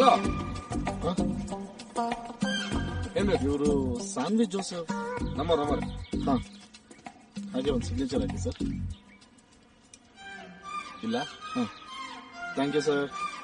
Hello, ಏನ್ ಬೇಕು? ಇವರು ಸ್ಯಾಂಡ್ವಿಚ್ ಜೋಸೆಫ್ ನಮ್ಮರ್. ಹಾ, ಹಾಗೆ ಒಂದು ಸಿಗ್ನೇಚರ್ ಹಾಕಿ ಸರ್. ಇಲ್ಲ? ಹಾ, ಥ್ಯಾಂಕ್ ಯು ಸರ್.